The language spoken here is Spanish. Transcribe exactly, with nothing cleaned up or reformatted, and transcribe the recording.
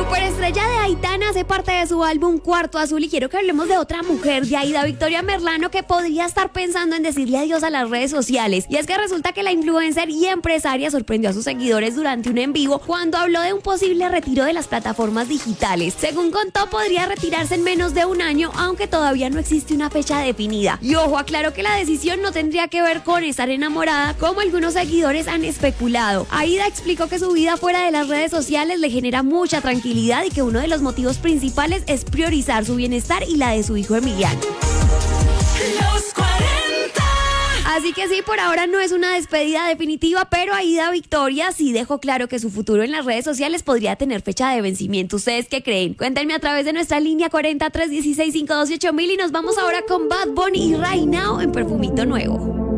superestrella de Aitana hace parte de su álbum Cuarto Azul y quiero que hablemos de otra mujer, de Aida Victoria Merlano, que podría estar pensando en decirle adiós a las redes sociales. Y es que resulta que la influencer y empresaria sorprendió a sus seguidores durante un en vivo cuando habló de un posible retiro de las plataformas digitales. Según contó, podría retirarse en menos de un año, aunque todavía no existe una fecha definida. Y ojo, aclaró que la decisión no tendría que ver con estar enamorada, como algunos seguidores han especulado. Aida explicó que su vida fuera de las redes sociales le genera mucha tranquilidad y que uno de los motivos principales es priorizar su bienestar y la de su hijo Emiliano. Los cuarenta. Así que sí, por ahora no es una despedida definitiva, pero Aida Victoria sí dejó claro que su futuro en las redes sociales podría tener fecha de vencimiento. ¿Ustedes qué creen? Cuéntenme a través de nuestra línea cuarenta, tres dieciséis, cinco doce, ocho mil y nos vamos ahora con Bad Bunny y Right Now en Perfumito Nuevo.